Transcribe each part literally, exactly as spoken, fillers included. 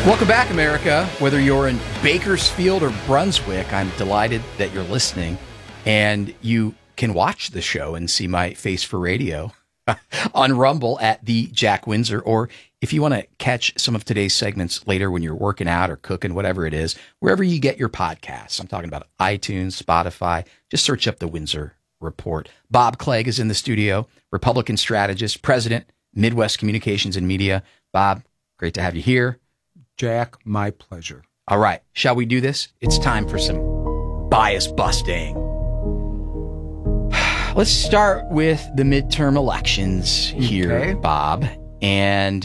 Welcome back, America. Whether you're in Bakersfield or Brunswick, I'm delighted that you're listening. And you can watch the show and see my face for radio on Rumble at the Jack Windsor. Or if you want to catch some of today's segments later when you're working out or cooking, whatever it is, wherever you get your podcasts. I'm talking about iTunes, Spotify. Just search up the Windsor Report. Bob Clegg is in the studio, Republican strategist, president, Midwest Communications and Media. Bob, great to have you here. Jack, my pleasure. All right. Shall we do this? It's time for some bias busting. Let's start with the midterm elections here, Okay. Bob. And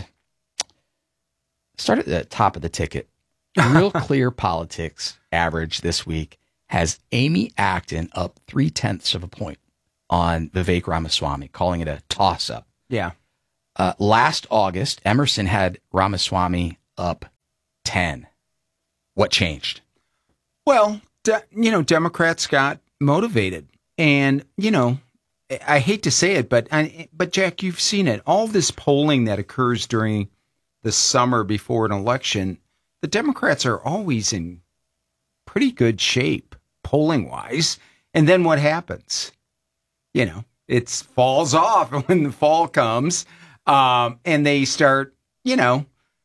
start at the top of the ticket. Real Clear Politics average this week has Amy Acton up three tenths of a point on Vivek Ramaswamy, calling it a toss-up. Yeah. Uh, last August, Emerson had Ramaswamy up ten. What changed? Well, de- you know, Democrats got motivated. And, you know, I hate to say it, but, I, but Jack, you've seen it. All this polling that occurs during the summer before an election, the Democrats are always in pretty good shape, polling-wise. And then what happens? You know, it falls off when the fall comes, um, and they start, you know,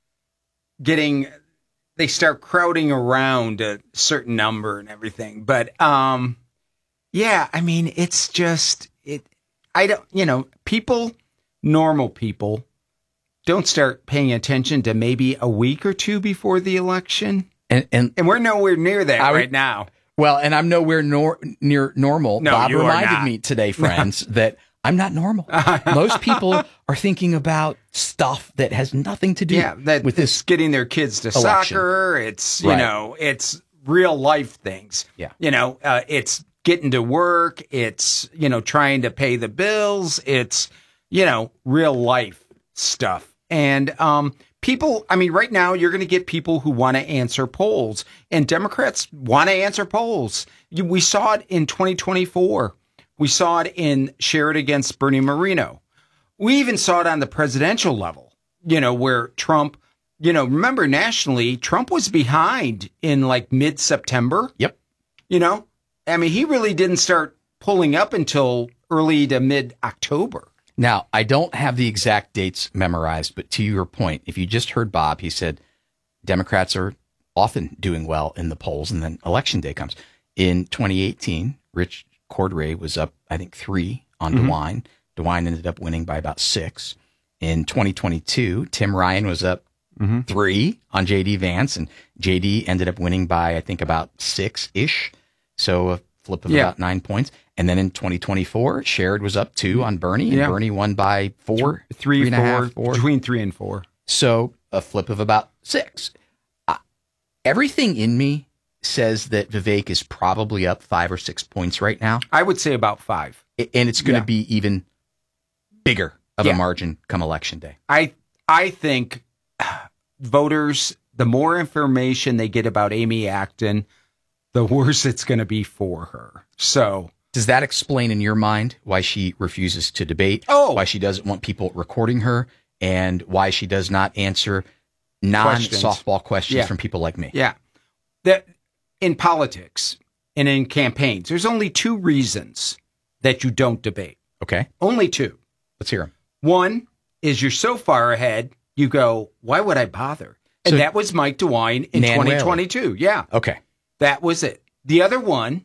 getting... they start crowding around a certain number and everything. But, um, yeah, I mean, it's just, it, I don't, you know, people, normal people don't start paying attention to maybe a week or two before the election. And and, and we're nowhere near that I, right now. Well, and I'm nowhere nor, near normal. No, Bob you are reminded not. me today, friends, that I'm not normal. Most people are thinking about stuff that has nothing to do Yeah, that with this. it's getting their kids to election. soccer. It's, you Right. know, it's real life things. Yeah. You know, uh, it's getting to work. It's, you know, trying to pay the bills. It's, you know, real life stuff. And um, people, I mean, right now you're going to get people who want to answer polls, and Democrats want to answer polls. You, we saw it in twenty twenty-four. We saw it in Sherrod against Bernie Moreno. We even saw it on the presidential level, you know, where Trump, you know, remember nationally, Trump was behind in like mid-September. Yep. You know, I mean, he really didn't start pulling up until early to mid-October. Now, I don't have the exact dates memorized, but to your point, if you just heard Bob, he said Democrats are often doing well in the polls, and then election day comes. In twenty eighteen, Rich Cordray was up, I think, three on Mm-hmm. DeWine. DeWine ended up winning by about six. In twenty twenty-two, Tim Ryan was up Mm-hmm. three on J D Vance, and J D ended up winning by, I think, about six-ish. So a flip of Yeah. about nine points. And then in twenty twenty-four, Sherrod was up two on Bernie, and Yeah. Bernie won by four, Three, and a four, half, four. between three and four. So a flip of about six. Uh, everything in me says that Vivek is probably up five or six points right now, I would say about five. I- and it's going to Yeah. be even bigger of Yeah. a margin come election day. I I think voters, the more information they get about Amy Acton, the worse it's going to be for her. So, Does that explain in your mind why she refuses to debate? Oh. Why she doesn't want people recording her, and why she does not answer non-softball questions Yeah. from people like me? yeah, that in politics and in campaigns, there's only two reasons that you don't debate. Okay, Only two. let's hear them. One is you're so far ahead, you go, why would I bother? And So- that was Mike DeWine in Nan twenty twenty-two. Yeah. Okay, That was it. The other one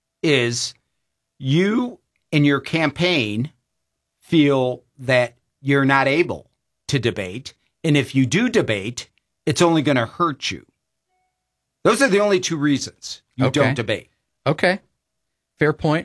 is you in your campaign feel that you're not able to debate. And if you do debate, it's only going to hurt you. Those are the only two reasons you Okay. don't debate. okay, fair point.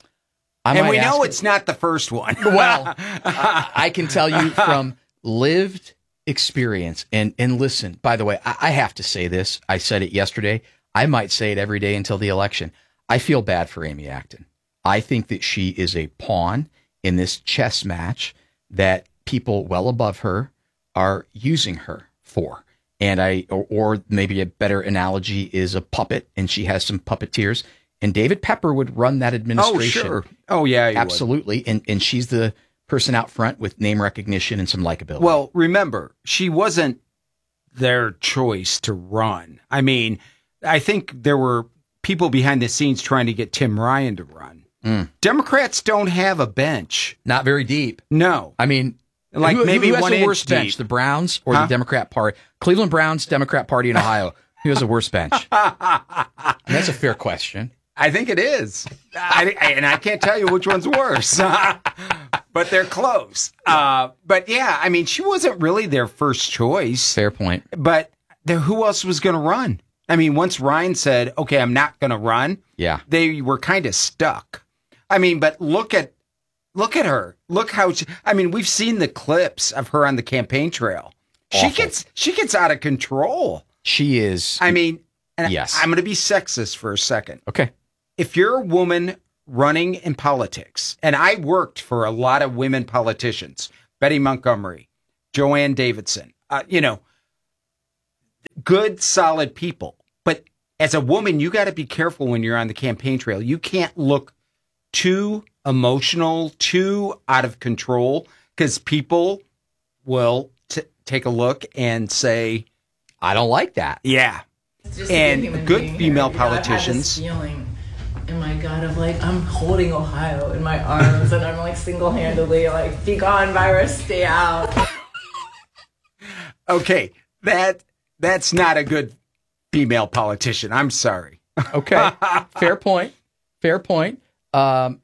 I And might we know ask- it's not the first one. Well, I, I can tell you from lived experience. And and listen, by the way, I, I have to say this. I said it yesterday. I might say it every day until the election. I feel bad for Amy Acton. I think that she is a pawn in this chess match that people well above her are using her for. And I, or, or maybe a better analogy is a puppet, and she has some puppeteers. And David Pepper would run that Oh, administration. sure. Oh, yeah. he would. Absolutely. And and she's the person out front with name recognition and some likability. Well, remember, she wasn't their choice to run. I mean, I think there were people behind the scenes trying to get Tim Ryan to run. Mm. Democrats don't have a bench. Not very deep. No. I mean, like who, maybe who has one the inch worst bench, deep? the Browns or Huh? the Democrat Party? Cleveland Browns, Democrat Party in Ohio. Who has the worst bench? That's a fair question. I think it is. I, and I can't tell you which one's worse. But they're close. Uh, but yeah, I mean, she wasn't really their first choice. Fair point. But there, who else was going to run? I mean, once Ryan said, okay, I'm not going to run, yeah, they were kind of stuck. I mean, but look at look at her. Look how she, I mean, we've seen the clips of her on the campaign trail. Awful. She gets she gets out of control. She is. I mean, and yes. I'm going to be sexist for a second. Okay. If you're a woman running in politics, and I worked for a lot of women politicians, Betty Montgomery, Joanne Davidson, uh, you know, good, solid people. But as a woman, you got to be careful when you're on the campaign trail. You can't look too emotional, too out of control, because people will t- take a look and say, I don't like that. Yeah. And good female here. politicians. You know, feeling in my gut of like, I'm holding Ohio in my arms and I'm like single-handedly like, be gone, virus, stay out. Okay, that that's not a good female politician. I'm sorry. Okay, fair point. Fair point. Um,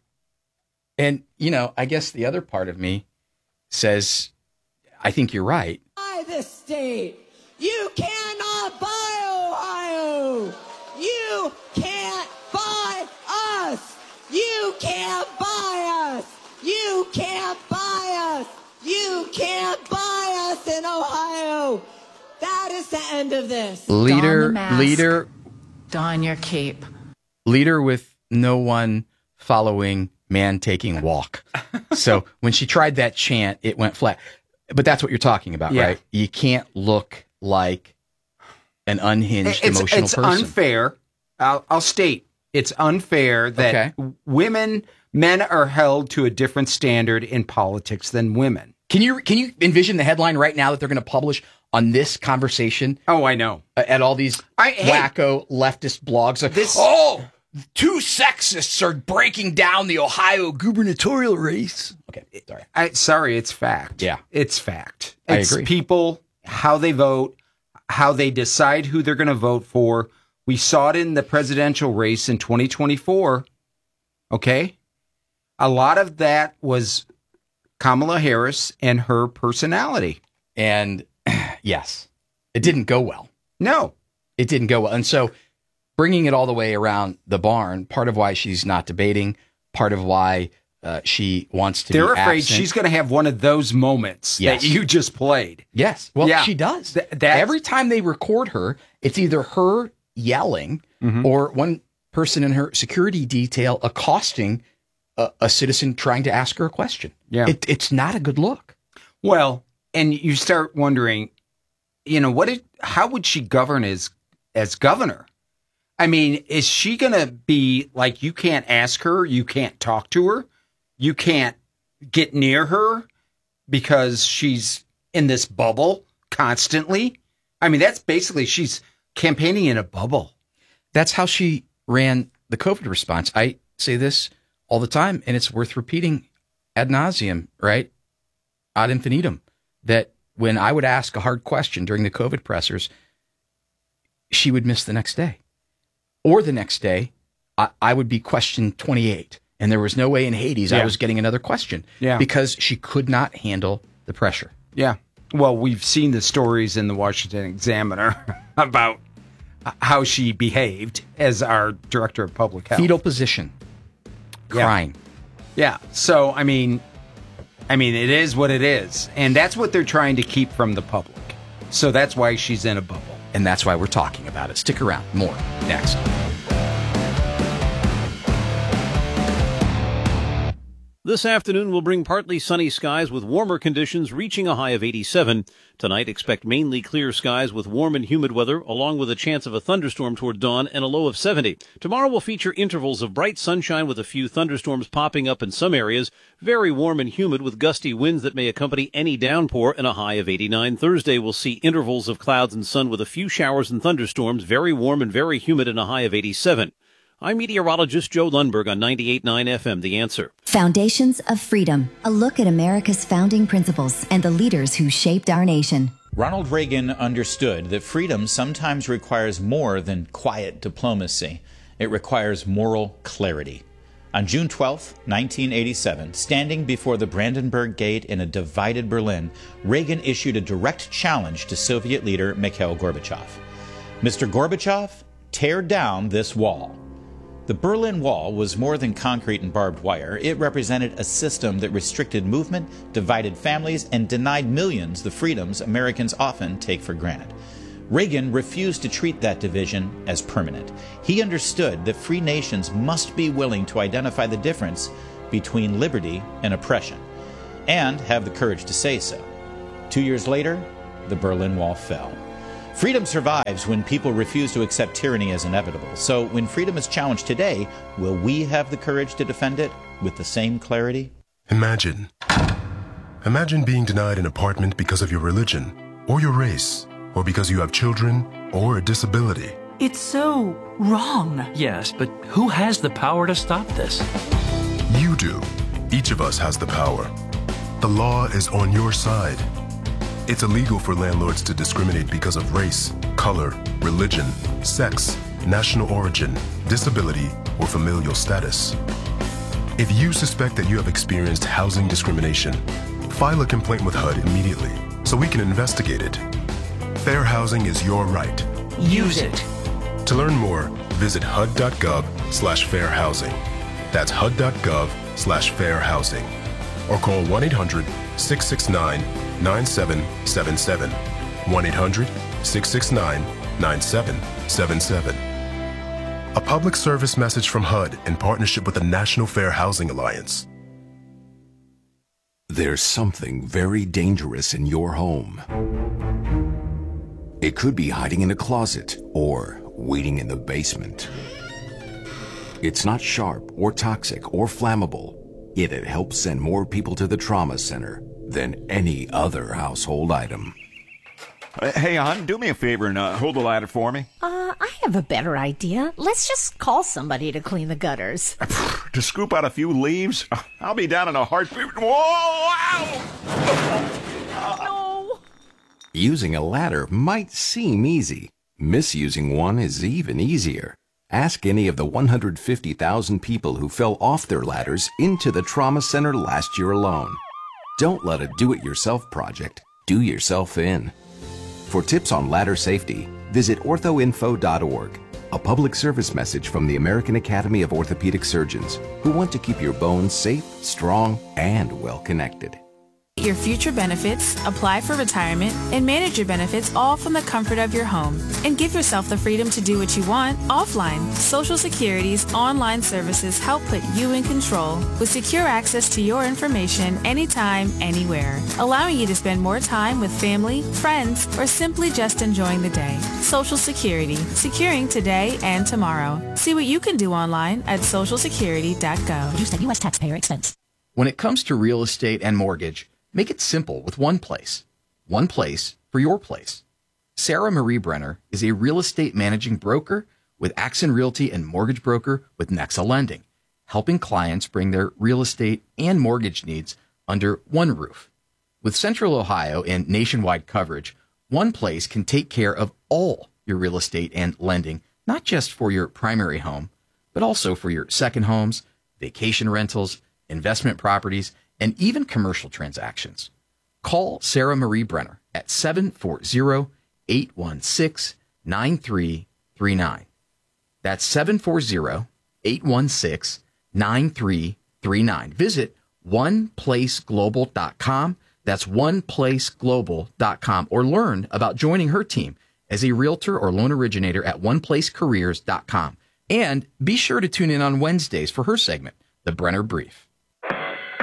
and, you know, I guess the other part of me says, I think you're right. Buy this state. You cannot buy Ohio. You can't buy us. You can't buy us. You can't buy us. You can't buy us in Ohio. That is the end of this. Leader, Don the mask. leader, Don your cape. leader with no one following, man taking walk. So when she tried that chant, it went flat. But that's what you're talking about, Yeah. right? You can't look like an unhinged, it's, emotional it's person. unfair. I'll, I'll state it's unfair that Okay. women, men are held to a different standard in politics than women. Can you can you envision the headline right now that they're going to publish on this conversation Oh, I know. uh, at all these I- hey. wacko leftist blogs? Like, This- oh, two sexists are breaking down the Ohio gubernatorial race. Okay, sorry. I, sorry, it's fact. Yeah. It's fact. I It's agree. people, how they vote, how they decide who they're going to vote for. We saw it in the presidential race in twenty twenty-four. Okay? A lot of that was Kamala Harris and her personality. And yes, it didn't go well. No. It didn't go well. And so bringing it all the way around the barn, part of why she's not debating, part of why uh, she wants to They're be afraid absent. she's going to have one of those moments Yes. that you just played. Yes. Well, Yeah. she does. Th- that's- Every time they record her, it's either her yelling Mm-hmm. or one person in her security detail accosting a, a citizen trying to ask her a question. Yeah. It, it's not a good look. Well, and you start wondering, you know, what? Did, how would she govern as as governor? I mean, is she going to be like, you can't ask her, you can't talk to her, you can't get near her because she's in this bubble constantly? I mean, that's basically, she's campaigning in a bubble. That's how she ran the COVID response. I say this all the time, and it's worth repeating ad nauseum, right? Ad infinitum. That when I would ask a hard question during the COVID pressers, she would miss the next day. Or the next day, I, I would be question twenty-eight. And there was no way in Hades I Yeah. was getting another question. Yeah. Because she could not handle the pressure. Yeah. Well, we've seen the stories in the Washington Examiner about how she behaved as our director of public health. Fetal position. Yeah. Crying. Yeah. So, I mean, I mean, it is what it is. And that's what they're trying to keep from the public. So that's why she's in a bubble. And that's why we're talking about it. Stick around. More next. This afternoon will bring partly sunny skies with warmer conditions reaching a high of eighty-seven. Tonight, expect mainly clear skies with warm and humid weather, along with a chance of a thunderstorm toward dawn and a low of seventy. Tomorrow will feature intervals of bright sunshine with a few thunderstorms popping up in some areas. Very warm and humid with gusty winds that may accompany any downpour and a high of eighty-nine. Thursday will see intervals of clouds and sun with a few showers and thunderstorms. Very warm and very humid and a high of eighty-seven. I'm meteorologist Joe Lundberg on ninety-eight point nine F M, The Answer. Foundations of Freedom, a look at America's founding principles and the leaders who shaped our nation. Ronald Reagan understood that freedom sometimes requires more than quiet diplomacy. It requires moral clarity. On June twelfth, nineteen eighty-seven, standing before the Brandenburg Gate in a divided Berlin, Reagan issued a direct challenge to Soviet leader Mikhail Gorbachev. Mister Gorbachev, tear down this wall. The Berlin Wall was more than concrete and barbed wire. It represented a system that restricted movement, divided families, and denied millions the freedoms Americans often take for granted. Reagan refused to treat that division as permanent. He understood that free nations must be willing to identify the difference between liberty and oppression, and have the courage to say so. Two years later, the Berlin Wall fell. Freedom survives when people refuse to accept tyranny as inevitable. So when freedom is challenged today, will we have the courage to defend it with the same clarity? Imagine. Imagine being denied an apartment because of your religion, or your race, or because you have children, or a disability. It's so wrong. Yes, but who has the power to stop this? You do. Each of us has the power. The law is on your side. It's illegal for landlords to discriminate because of race, color, religion, sex, national origin, disability, or familial status. If you suspect that you have experienced housing discrimination, file a complaint with H U D immediately so we can investigate it. Fair housing is your right. Use it. To learn more, visit H U D dot gov slash fair housing. That's H U D dot gov slash fair housing. Or call one eight hundred, six six nine, nine seven seven seven. one eight hundred, six six nine, nine seven seven seven. A public service message from H U D in partnership with the National Fair Housing Alliance. There's something very dangerous in your home. It could be hiding in a closet or waiting in the basement. It's not sharp or toxic or flammable, yet it helps send more people to the trauma center than any other household item. Uh, hey, hon, do me a favor and uh, hold the ladder for me. Uh, I have a better idea. Let's just call somebody to clean the gutters. To scoop out a few leaves? I'll be down in a heartbeat. Whoa! Ow! No! Using a ladder might seem easy. Misusing one is even easier. Ask any of the one hundred fifty thousand people who fell off their ladders into the trauma center last year alone. Don't let a do-it-yourself project do yourself in. For tips on ladder safety, visit ortho info dot org, a public service message from the American Academy of Orthopedic Surgeons, who want to keep your bones safe, strong, and well-connected. Your future benefits, apply for retirement, and manage your benefits all from the comfort of your home. And give yourself the freedom to do what you want offline. Social Security's online services help put you in control with secure access to your information anytime, anywhere, allowing you to spend more time with family, friends, or simply just enjoying the day. Social Security, securing today and tomorrow. See what you can do online at social security dot gov. Produced at U S taxpayer expense. When it comes to real estate and mortgage, make it simple with one place. One place for your place. Sarah Marie Brenner is a real estate managing broker with Axon Realty and mortgage broker with Nexa Lending, helping clients bring their real estate and mortgage needs under one roof. With Central Ohio and nationwide coverage, one place can take care of all your real estate and lending, not just for your primary home, but also for your second homes, vacation rentals, investment properties, and even commercial transactions. Call Sarah Marie Brenner at seven four zero, eight one six, nine three three nine. That's seven four zero, eight one six, nine three three nine. Visit one place global dot com. That's one place global dot com, or learn about joining her team as a realtor or loan originator at one place careers dot com. And be sure to tune in on Wednesdays for her segment, The Brenner Brief.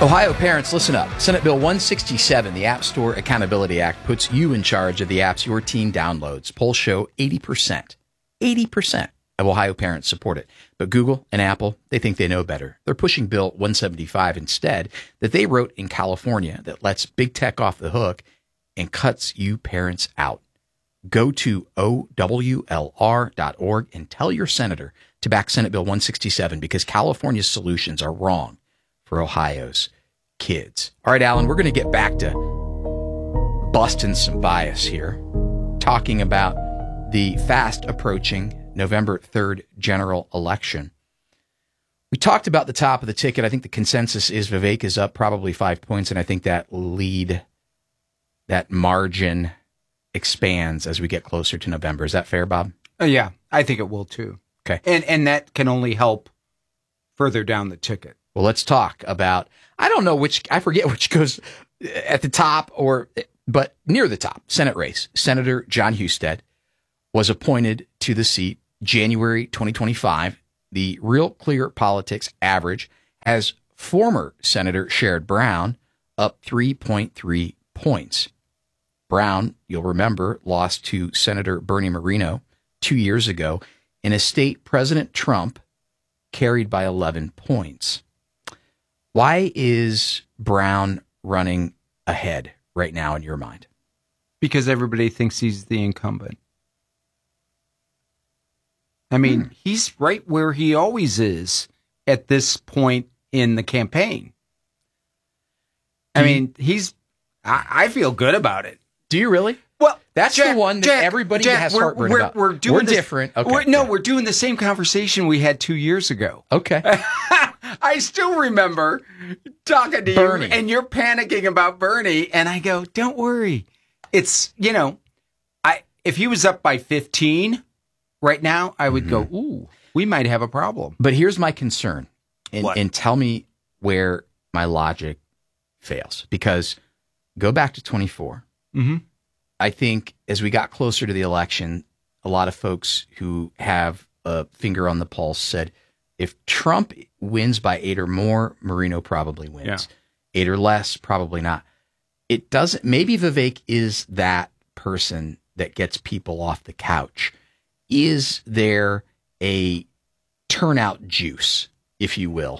Ohio parents, listen up. Senate Bill one sixty-seven, the App Store Accountability Act, puts you in charge of the apps your teen downloads. Polls show eighty percent, eighty percent of Ohio parents support it. But Google and Apple, they think they know better. They're pushing Bill one seventy-five instead that they wrote in California that lets big tech off the hook and cuts you parents out. Go to O W L R dot org and tell your senator to back Senate Bill one sixty-seven because California's solutions are wrong for Ohio's kids. All right, Alan, we're going to get back to busting some bias here, talking about the fast approaching November third general election. We talked about the top of the ticket. I think the consensus is Vivek is up probably five points, and I think that lead, that margin expands as we get closer to November. Is that fair, Bob? Uh, yeah, I think it will too. Okay. And and that can only help further down the ticket. Well, let's talk about, I don't know which, I forget which goes at the top or, but near the top, Senate race. Senator Jon Husted was appointed to the seat January twenty twenty-five. The Real Clear Politics average has former Senator Sherrod Brown up three point three points. Brown, you'll remember, lost to Senator Bernie Moreno two years ago in a state President Trump carried by eleven points. Why is Brown running ahead right now in your mind? Because everybody thinks he's the incumbent. I mean, hmm. he's right where he always is at this point in the campaign. I Do mean, you, he's, I, I feel good about it. Do you really? Well, that's Jack, the one that Jack, everybody Jack, has we're, heartburn we're, about. We're, doing we're this, different. Okay. We're, no, yeah. we're doing the same conversation we had two years ago. Okay. I still remember talking to Bernie. you, and you're panicking about Bernie, and I go, don't worry. It's, you know, I if he was up by fifteen right now, I would mm-hmm. go, ooh, we might have a problem. But here's my concern, and, What? and tell me where my logic fails. Because go back to twenty-four. Mm-hmm. I think as we got closer to the election, a lot of folks who have a finger on the pulse said, if Trump wins by eight or more, Moreno probably wins. Yeah. Eight or less, probably not. It doesn't. Maybe Vivek is that person that gets people off the couch. Is there a turnout juice, if you will?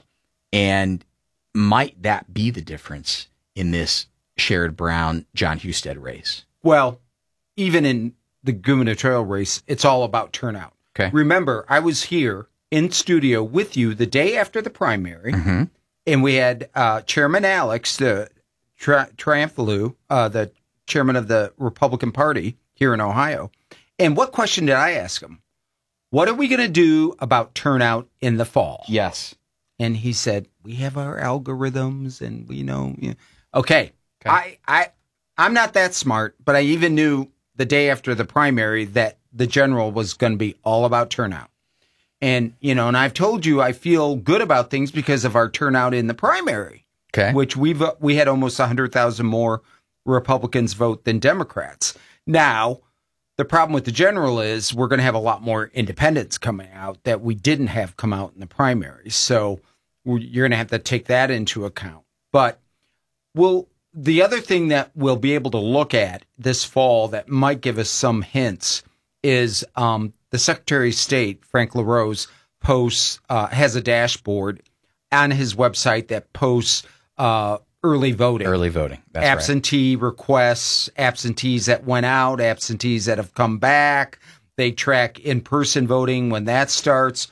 And might that be the difference in this Sherrod Brown, Jon Husted race? Well, even in the gubernatorial race, it's all about turnout. Okay. Remember, I was here in studio with you the day after the primary, mm-hmm. and we had uh, Chairman Alex, the tri- Triumphalou, uh, the chairman of the Republican Party here in Ohio. And what question did I ask him? What are we going to do about turnout in the fall? Yes. And he said, we have our algorithms, and we know. You know. Okay. okay. I, I, I'm not that smart, but I even knew the day after the primary that the general was going to be all about turnout. And, you know, and I've told you I feel good about things because of our turnout in the primary, okay. which we've we had almost one hundred thousand more Republicans vote than Democrats. Now, the problem with the general is we're going to have a lot more independents coming out that we didn't have come out in the primary. So you're going to have to take that into account. But we'll, the other thing that we'll be able to look at this fall that might give us some hints is um, the Secretary of State, Frank LaRose, posts, uh, has a dashboard on his website that posts uh, early voting. Early voting. That's absentee right. requests, absentees that went out, absentees that have come back. They track in-person voting when that starts.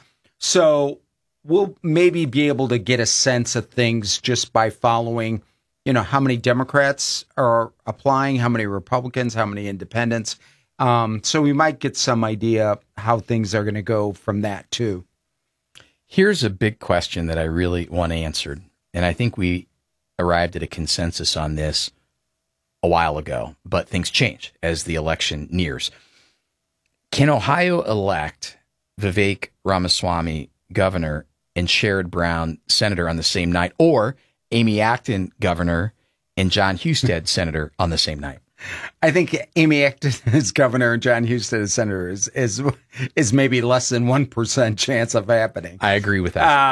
So we'll maybe be able to get a sense of things just by following, you know, how many Democrats are applying, how many Republicans, how many independents. Um, so we might get some idea how things are going to go from that, too. Here's a big question that I really want answered, and I think we arrived at a consensus on this a while ago, but things change as the election nears. Can Ohio elect Vivek Ramaswamy governor and Sherrod Brown senator on the same night, or Amy Acton governor and Jon Husted senator on the same night? I think Amy Acton as governor and Jon Husted as senator is, is is maybe less than one percent chance of happening. I agree with that. Uh,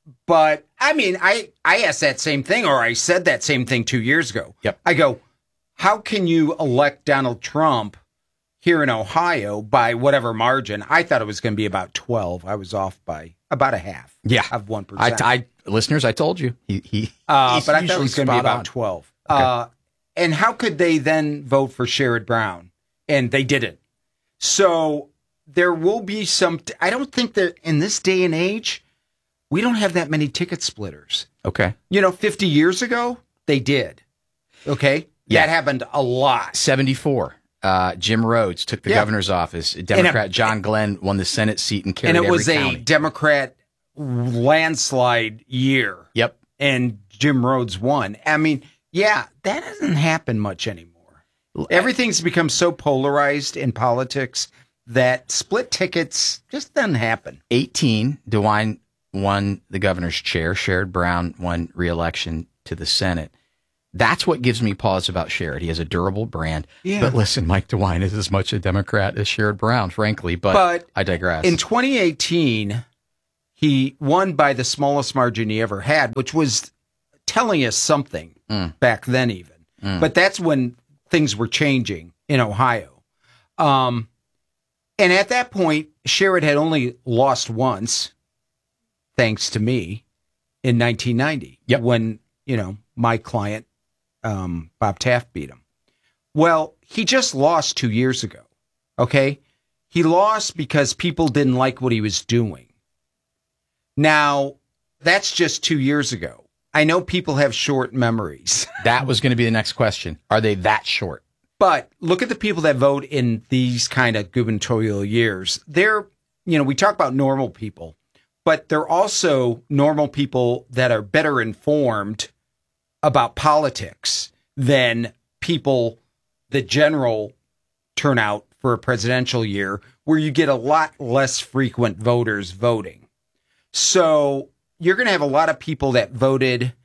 but I mean, I, I asked that same thing, or I said that same thing two years ago. Yep. I go, how can you elect Donald Trump here in Ohio by whatever margin? I thought it was going to be about twelve. I was off by about a half. Yeah. Of one percent. I, I, listeners, I told you. He, he, uh, he's but I thought it usually was going to be spot about on. twelve. Okay. Uh, and how could they then vote for Sherrod Brown? And they didn't. So there will be some, I don't think that in this day and age, we don't have that many ticket splitters. Okay. You know, fifty years ago, they did. Okay. Yeah. That happened a lot. seventy-four. Uh, Jim Rhodes took the Yeah. governor's office. Democrat a- John Glenn won the Senate seat and carried And it every was a county. Democrat landslide year. Yep. And Jim Rhodes won. I mean, yeah, that doesn't happen much anymore. Everything's become so polarized in politics that split tickets just doesn't happen. eighteen, DeWine won the governor's chair. Sherrod Brown won re-election to the Senate. That's what gives me pause about Sherrod. He has a durable brand. Yeah. But listen, Mike DeWine is as much a Democrat as Sherrod Brown, frankly. But, But I digress. In twenty eighteen, he won by the smallest margin he ever had, which was telling us something Mm. back then even. Mm. But that's when things were changing in Ohio. Um, and at that point, Sherrod had only lost once, thanks to me, in nineteen ninety, Yep. when, you know, my client, um, Bob Taft, beat him. Well, he just lost two years ago, okay? He lost because people didn't like what he was doing. Now, that's just two years ago. I know people have short memories. That was going to be the next question. Are they that short? But look at the people that vote in these kind of gubernatorial years. They're, you know, we talk about normal people, but they're also normal people that are better informed about politics than people, the general turnout for a presidential year, where you get a lot less frequent voters voting. So you're going to have a lot of people that voted,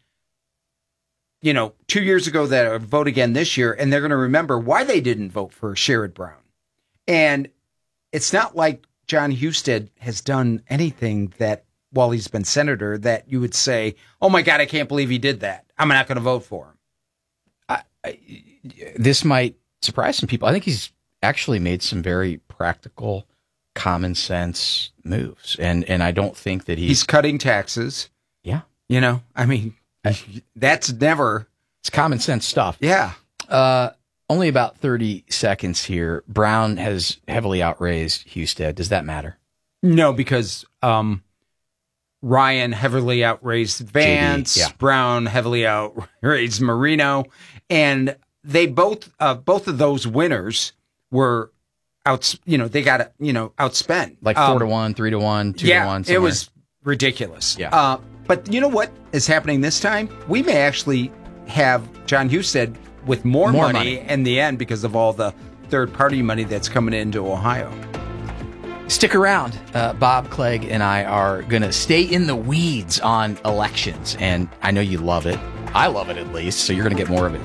you know, two years ago that vote again this year, and they're going to remember why they didn't vote for Sherrod Brown. And it's not like John Husted has done anything that, while he's been senator, that you would say, oh my God, I can't believe he did that. I'm not going to vote for him. I, I, this might surprise some people. I think he's actually made some very practical, common sense moves. And, and I don't think that he's, He's cutting taxes. Yeah. You know, I mean, that's never. It's common sense stuff. Yeah. Uh, only about thirty seconds here. Brown has heavily outraised Husted. Does that matter? No, because um, Ryan heavily outraised Vance. J D, yeah. Brown heavily outraised Marino. And they both, uh, both of those winners were out, you know, they got, you know, outspent. Like four Um, to one, three to one, two yeah, to one. it somewhere. was ridiculous. Yeah. Uh, but you know what is happening this time? We may actually have John Husted with more, More money, money. in the end because of all the third-party money that's coming into Ohio. Stick around. Uh, Bob Clegg and I are going to stay in the weeds on elections. And I know you love it. I love it at least. So you're going to get more of it.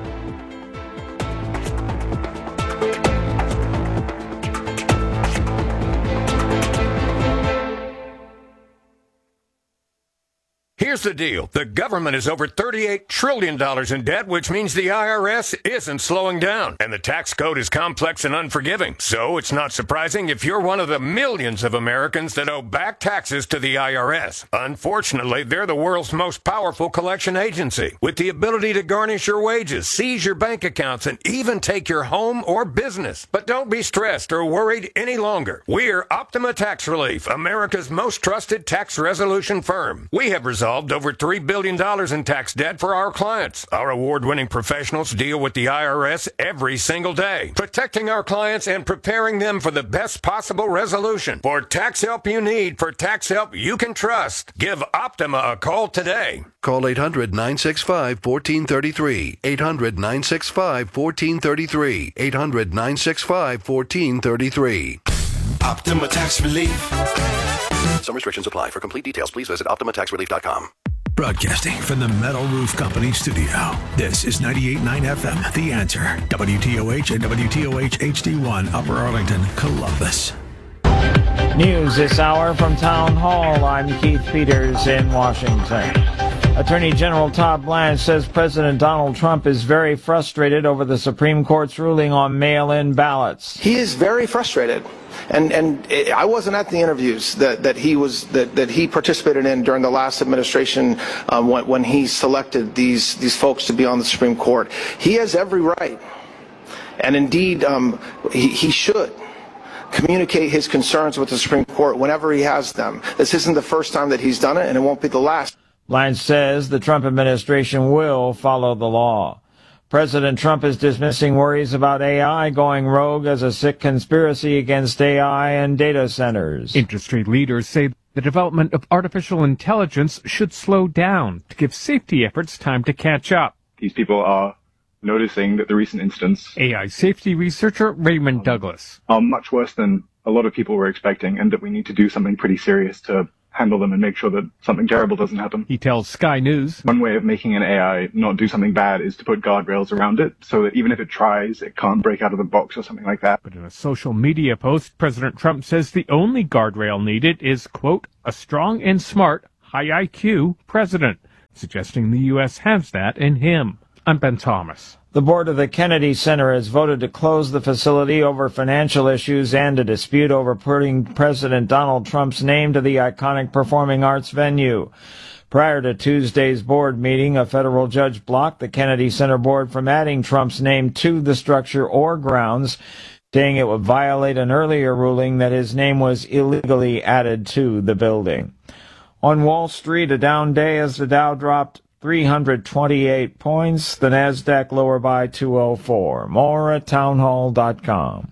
Here's the deal. The government is over thirty-eight trillion dollars in debt, which means the I R S isn't slowing down. And the tax code is complex and unforgiving. So it's not surprising if you're one of the millions of Americans that owe back taxes to the I R S. Unfortunately, they're the world's most powerful collection agency, with the ability to garnish your wages, seize your bank accounts, and even take your home or business. But don't be stressed or worried any longer. We're Optima Tax Relief, America's most trusted tax resolution firm. We have resolved over three billion dollars in tax debt for our clients. Our award-winning professionals deal with the I R S every single day, protecting our clients and preparing them for the best possible resolution. For tax help you need, for tax help you can trust, give Optima a call today. Call eight hundred, nine six five, one four three three. eight hundred, nine six five, one four three three. eight hundred, nine six five, one four three three. Optima Tax Relief. Some restrictions apply. For complete details, please visit optima tax relief dot com. Broadcasting from the Metal Roof Company studio. This is ninety-eight point nine F M, The Answer. W T O H and W T O H H D one, Upper Arlington, Columbus. News this hour from Town Hall. I'm Keith Peters in Washington. Attorney General Todd Blanche says President Donald Trump is very frustrated over the Supreme Court's ruling on mail-in ballots. He is very frustrated. And and it, I wasn't at the interviews that, that he was that, that he participated in during the last administration um, when, when he selected these these folks to be on the Supreme Court. He has every right, and indeed um, he, he should communicate his concerns with the Supreme Court whenever he has them. This isn't the first time that he's done it, and it won't be the last. Blanche says the Trump administration will follow the law. President Trump is dismissing worries about A I going rogue as a sick conspiracy against A I and data centers. Industry leaders say the development of artificial intelligence should slow down to give safety efforts time to catch up. These people are noticing that the recent incidents, A I safety researcher Raymond Douglas, are much worse than a lot of people were expecting, and that we need to do something pretty serious to handle them and make sure that something terrible doesn't happen. He tells Sky News one way of making an A I not do something bad is to put guardrails around it so that even if it tries, it can't break out of the box or something like that. But in a social media post, President Trump says the only guardrail needed is, quote, a strong and smart, high I Q president, suggesting the U S has that in him. I'm Ben Thomas. The board of the Kennedy Center has voted to close the facility over financial issues and a dispute over putting President Donald Trump's name to the iconic performing arts venue. Prior to Tuesday's board meeting, a federal judge blocked the Kennedy Center board from adding Trump's name to the structure or grounds, saying it would violate an earlier ruling that his name was illegally added to the building. On Wall Street, a down day as the Dow dropped three hundred twenty-eight points, the NASDAQ lower by two oh four. More at townhall dot com.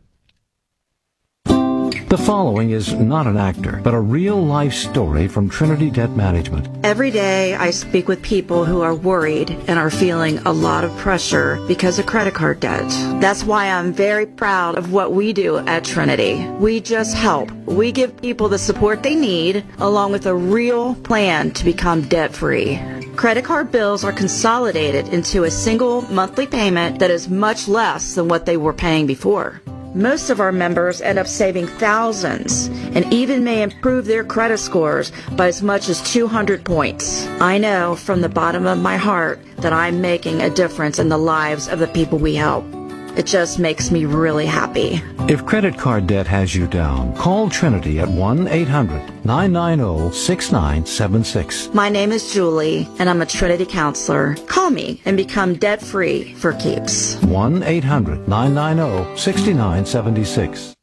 The following is not an actor, but a real-life story from Trinity Debt Management. Every day I speak with people who are worried and are feeling a lot of pressure because of credit card debt. That's why I'm very proud of what we do at Trinity. We just help. We give people the support they need, along with a real plan to become debt-free. Credit card bills are consolidated into a single monthly payment that is much less than what they were paying before. Most of our members end up saving thousands and even may improve their credit scores by as much as two hundred points. I know from the bottom of my heart that I'm making a difference in the lives of the people we help. It just makes me really happy. If credit card debt has you down, call Trinity at one eight hundred nine nine zero six nine seven six. My name is Julie, and I'm a Trinity counselor. Call me and become debt-free for keeps. one eight hundred nine nine zero six nine seven six.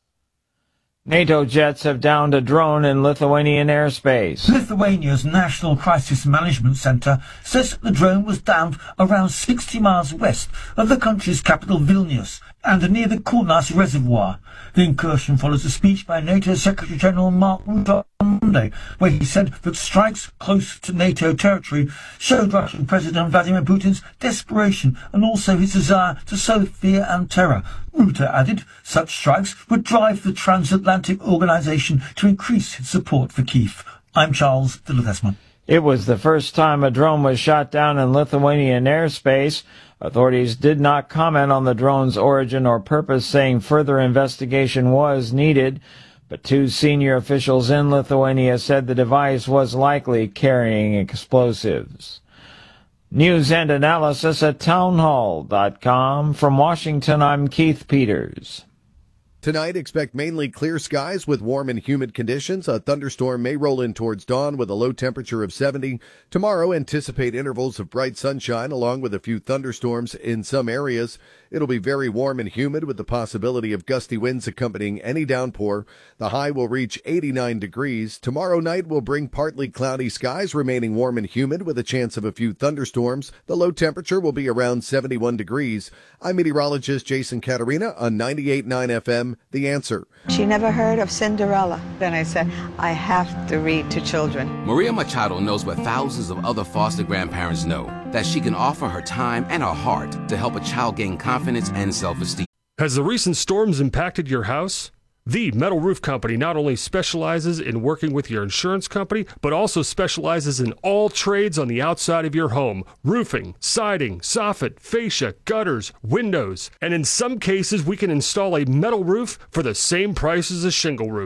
NATO jets have downed a drone in Lithuanian airspace. Lithuania's National Crisis Management Center says the drone was downed around sixty miles west of the country's capital Vilnius and near the Kaunas Reservoir. The incursion follows a speech by NATO Secretary-General Mark Rutte on Monday, where he said that strikes close to NATO territory showed Russian President Vladimir Putin's desperation and also his desire to sow fear and terror. Rutte added such strikes would drive the transatlantic organization to increase its support for Kyiv. I'm Charles Dillethesman. It was the first time a drone was shot down in Lithuanian airspace. Authorities did not comment on the drone's origin or purpose, saying further investigation was needed. But two senior officials in Lithuania said the device was likely carrying explosives. News and analysis at townhall dot com. From Washington, I'm Keith Peters. Tonight, expect mainly clear skies with warm and humid conditions. A thunderstorm may roll in towards dawn with a low temperature of seventy. Tomorrow, anticipate intervals of bright sunshine along with a few thunderstorms in some areas. It'll be very warm and humid with the possibility of gusty winds accompanying any downpour. The high will reach eighty-nine degrees. Tomorrow night will bring partly cloudy skies, remaining warm and humid with a chance of a few thunderstorms. The low temperature will be around seventy-one degrees. I'm meteorologist Jason Caterina on ninety-eight point nine F M, The Answer. She never heard of Cinderella. Then I said, I have to read to children. Maria Machado knows what thousands of other foster grandparents know, that she can offer her time and her heart to help a child gain confidence and self-esteem. Has the recent storms impacted your house? The Metal Roof Company not only specializes in working with your insurance company, but also specializes in all trades on the outside of your home. Roofing, siding, soffit, fascia, gutters, windows. And in some cases, we can install a metal roof for the same price as a shingle roof.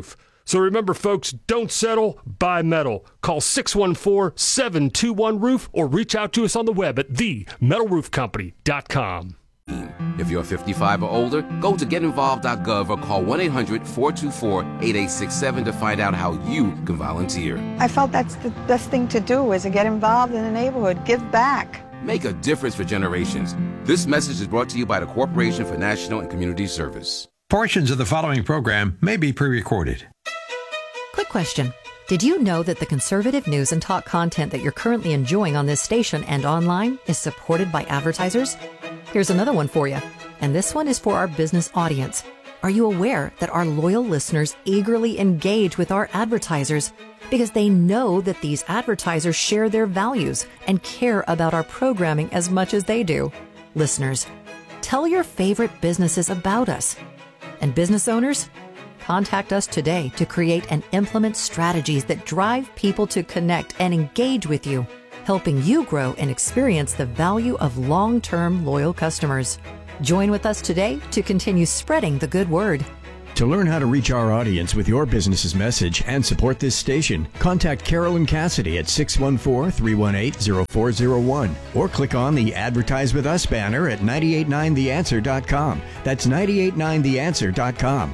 So remember, folks, don't settle, buy metal. Call six one four, seven two one, roof or reach out to us on the web at the metal roof company dot com. If you're fifty-five or older, go to get involved dot gov or call one eight hundred, four two four, eight eight six seven to find out how you can volunteer. I felt that's the best thing to do, is to get involved in the neighborhood, give back. Make a difference for generations. This message is brought to you by the Corporation for National and Community Service. Portions of the following program may be pre-recorded. Quick question. Did you know that the conservative news and talk content that you're currently enjoying on this station and online is supported by advertisers? Here's another one for you. And this one is for our business audience. Are you aware that our loyal listeners eagerly engage with our advertisers because they know that these advertisers share their values and care about our programming as much as they do? Listeners, tell your favorite businesses about us. And business owners, contact us today to create and implement strategies that drive people to connect and engage with you, helping you grow and experience the value of long-term loyal customers. Join with us today to continue spreading the good word. To learn how to reach our audience with your business's message and support this station, contact Carolyn Cassidy at six one four, three one eight, zero four zero one or click on the Advertise With Us banner at nine eight nine the answer dot com. That's nine eight nine the answer dot com.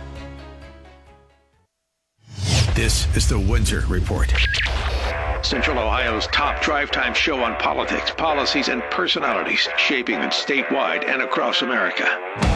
This is the Windsor Report. Central Ohio's top drive time show on politics, policies, and personalities shaping it statewide and across America.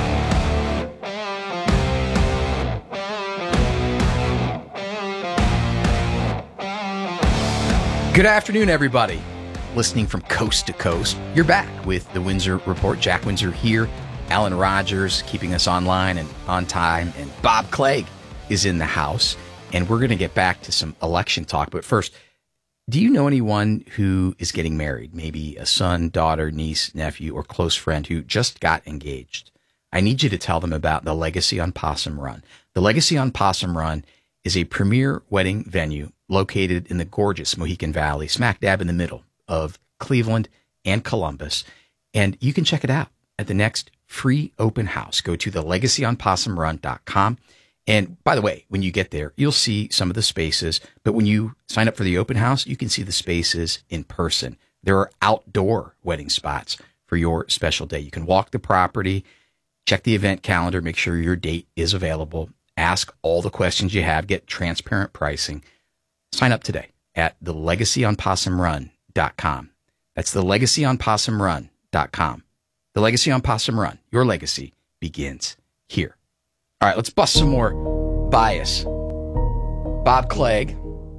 Good afternoon, everybody. Listening from coast to coast, you're back with the Windsor Report. Jack Windsor here, Alan Rogers keeping us online and on time, and Bob Clegg is in the house. And we're going to get back to some election talk. But first, do you know anyone who is getting married? Maybe a son, daughter, niece, nephew, or close friend who just got engaged? I need you to tell them about the Legacy on Possum Run. The Legacy on Possum Run is a premier wedding venue located in the gorgeous Mohican Valley, smack dab in the middle of Cleveland and Columbus. And you can check it out at the next free open house. Go to the legacy on possum run dot com. And by the way, when you get there, you'll see some of the spaces. But when you sign up for the open house, you can see the spaces in person. There are outdoor wedding spots for your special day. You can walk the property, check the event calendar, make sure your date is available, ask all the questions you have, get transparent pricing. Sign up today at the legacy on possum run dot com. That's the legacy on possum run dot com. The Legacy on Possum Run. Your legacy begins here. All right, let's bust some more bias. Bob Clegg.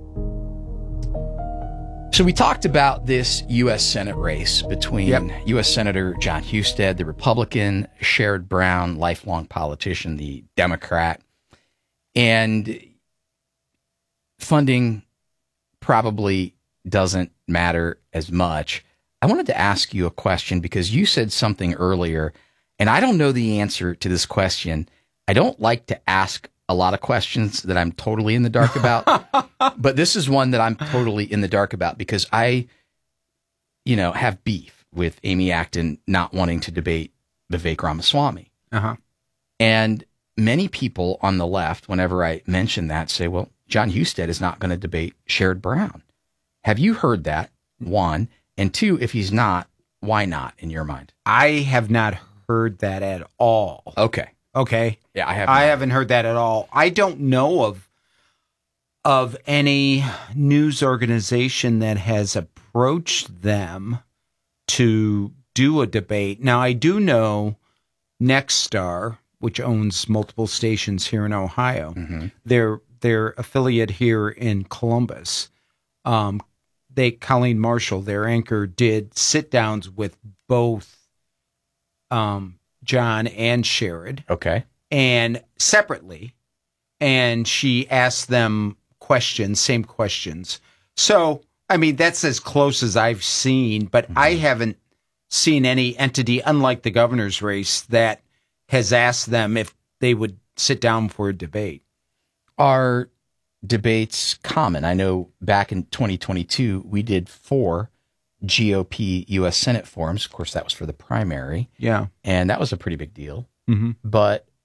So we talked about this U S Senate race between yep. U S Senator Jon Husted, the Republican, Sherrod Brown, lifelong politician, the Democrat, and funding probably doesn't matter as much. I wanted to ask you a question because you said something earlier, and I don't know the answer to this question. I don't like to ask a lot of questions that I'm totally in the dark about, but this is one that I'm totally in the dark about because I, you know, have beef with Amy Acton not wanting to debate Vivek Ramaswamy. Uh-huh. And many people on the left, whenever I mention that, say, well, Jon Husted is not going to debate Sherrod Brown. Have you heard that? One. And two, if he's not, why not in your mind? I have not heard that at all. Okay. Okay. Yeah, I have. I haven't heard that at all. I don't know of of any news organization that has approached them to do a debate. Now, I do know Nexstar, which owns multiple stations here in Ohio. Mm-hmm. Their their affiliate here in Columbus. Um, they Colleen Marshall, their anchor, did sit downs with both um, John and Sherrod. Okay. And separately, and she asked them questions, same questions. So, I mean, that's as close as I've seen, but mm-hmm. I haven't seen any entity, unlike the governor's race, that has asked them if they would sit down for a debate. Are debates common? I know back in twenty twenty-two, we did four G O P U S Senate forums. Of course, that was for the primary. Yeah. And that was a pretty big deal. Mm-hmm. But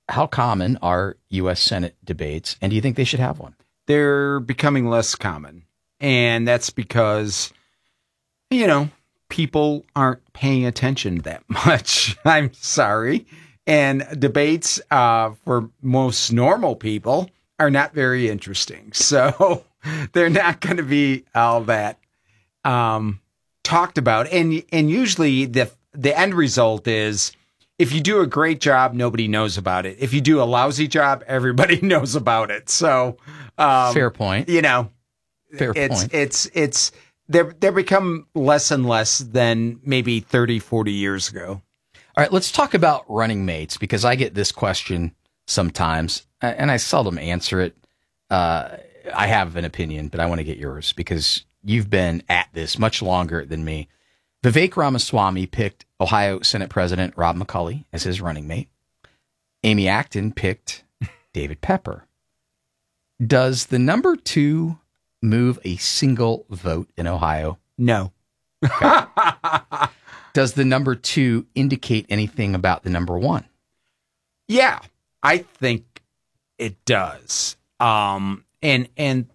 how common are U S Senate debates, and do you think they should have one? They're becoming less common, and that's because, you know, people aren't paying attention that much. I'm sorry. And debates uh, for most normal people are not very interesting. So they're not going to be all that um, talked about. And and usually the the end result is, if you do a great job, nobody knows about it. If you do a lousy job, everybody knows about it. So um, fair point. You know, fair it's, point. It's it's it's they're they're become less and less than maybe thirty, forty years ago. All right, let's talk about running mates, because I get this question sometimes, and I seldom answer it. Uh, I have an opinion, but I want to get yours because you've been at this much longer than me. Vivek Ramaswamy picked Ohio Senate President Rob McCauley as his running mate. Amy Acton picked David Pepper. Does the number two move a single vote in Ohio? No. Okay. Does the number two indicate anything about the number one? Yeah, I think it does. Um, and and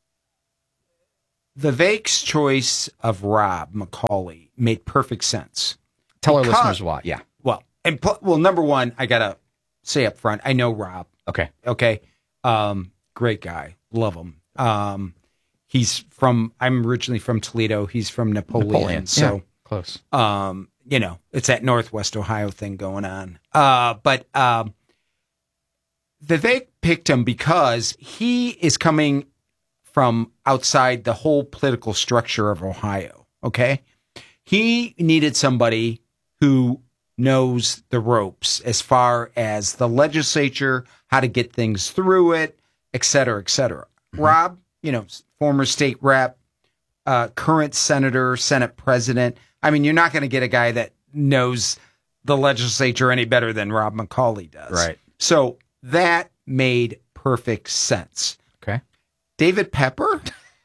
Vivek's choice of Rob McCauley made perfect sense. Tell because, our listeners why. Yeah. Well, and well, number one, I gotta say up front, I know Rob. Okay. Okay. Um, great guy, love him. Um, he's from. I'm originally from Toledo. He's from Napoleon. Napoleon. So. Yeah. Close. Um, you know, it's that Northwest Ohio thing going on. Uh, but um, Vivek picked him because he is coming from outside the whole political structure of Ohio. Okay. He needed somebody who knows the ropes as far as the legislature, how to get things through it, et cetera, et cetera. Mm-hmm. Rob, you know, former state rep, uh, current senator, Senate president. I mean, you're not going to get a guy that knows the legislature any better than Rob McCauley does. Right. So that made perfect sense. Okay. David Pepper?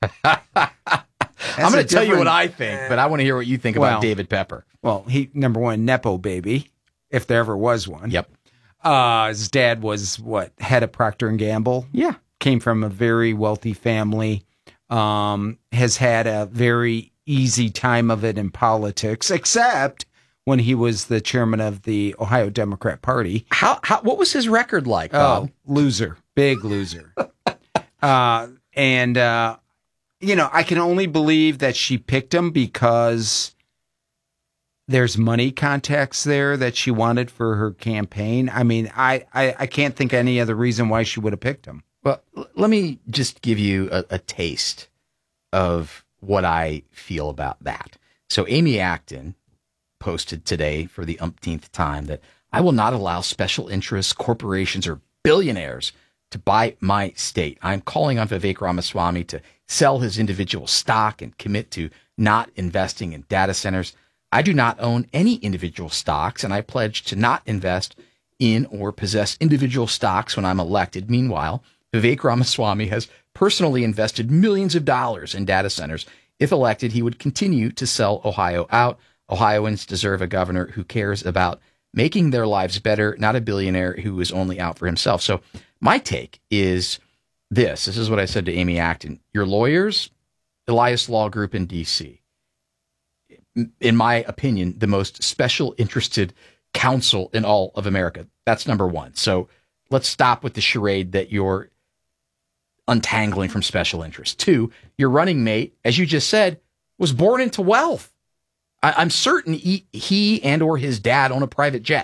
I'm going to tell you what I think, but I want to hear what you think well, about David Pepper. Well, he, number one, Nepo baby, if there ever was one. Yep. Uh, his dad was, what, head of Procter and Gamble? Yeah. Came from a very wealthy family. Um, has had a very easy time of it in politics, except when he was the chairman of the Ohio Democrat Party. How, how what was his record like, Bob? Oh, loser. Big loser. uh, and, uh, you know, I can only believe that she picked him because there's money contacts there that she wanted for her campaign. I mean, I, I, I can't think of any other reason why she would have picked him. Well, l- let me just give you a, a taste of what I feel about that. So Amy Acton posted today for the umpteenth time that I will not allow special interests, corporations, or billionaires to buy my state. I'm calling on Vivek Ramaswamy to sell his individual stock and commit to not investing in data centers. I do not own any individual stocks, and I pledge to not invest in or possess individual stocks when I'm elected. Meanwhile, Vivek Ramaswamy has personally invested millions of dollars in data centers. If elected, he would continue to sell Ohio out. Ohioans deserve a governor who cares about making their lives better, not a billionaire who is only out for himself. So my take is this. This is what I said to Amy Acton. Your lawyers, Elias Law Group in D C, in my opinion, the most special interested counsel in all of America. That's number one. So let's stop with the charade that you're untangling from special interest. Two, your running mate, as you just said, was born into wealth. I, I'm certain he, he and or his dad own a private jet.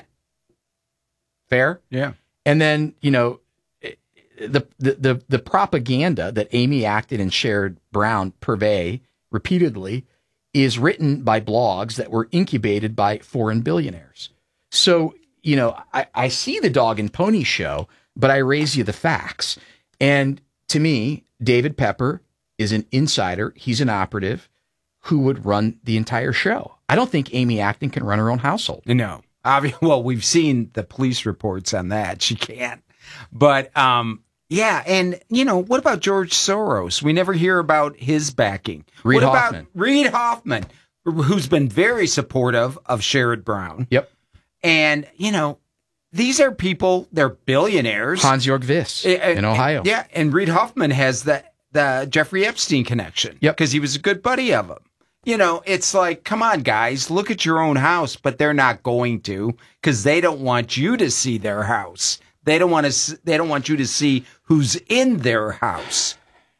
Fair? Yeah. And then, you know, the the the, the propaganda that Amy Acton and Sherrod Brown purvey repeatedly is written by blogs that were incubated by foreign billionaires. So, you know, I, I see the dog and pony show, but I raise you the facts. And to me, David Pepper is an insider. He's an operative who would run the entire show. I don't think Amy Acton can run her own household. No. Well, we've seen the police reports on that. She can't. But, um, yeah. And, you know, what about George Soros? We never hear about his backing. Reid what Hoffman. about Reid Hoffman, who's been very supportive of Sherrod Brown? Yep. And, you know, these are people, they're billionaires. Hans-Jörg Wyss in Ohio. Yeah, and Reid Hoffman has the, the Jeffrey Epstein connection. Yep. Because he was a good buddy of him. You know, it's like, come on, guys, look at your own house, but they're not going to because they don't want you to see their house. They don't want to. They don't want you to see who's in their house.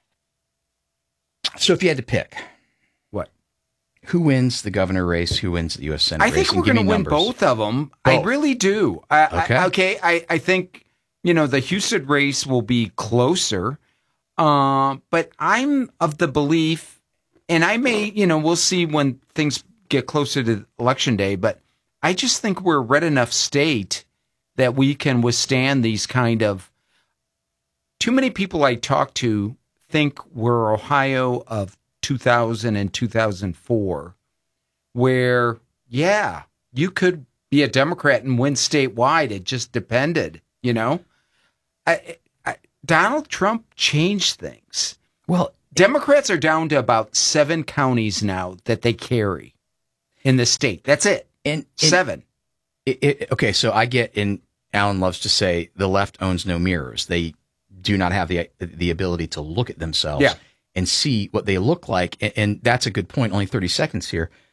So, if you had to pick, what? Who wins the governor race? Who wins the U S Senate I race? think we're going to win numbers. both of them. Both. I really do. I, okay. I, okay. I, I think you know the Houston race will be closer, uh, but I'm of the belief. And I may, you know, we'll see when things get closer to Election Day, but I just think we're a red enough state that we can withstand these kind of. Too many people I talk to think we're Ohio of two thousand and two thousand four, where, yeah, you could be a Democrat and win statewide. It just depended, you know? I, I, Donald Trump changed things. Well, Democrats are down to about seven counties now that they carry in the state. That's it. And, and seven. It, it, okay, so I get, and Alan loves to say, the left owns no mirrors. They do not have the the ability to look at themselves yeah. and see what they look like. And, and that's a good point. Only thirty seconds here.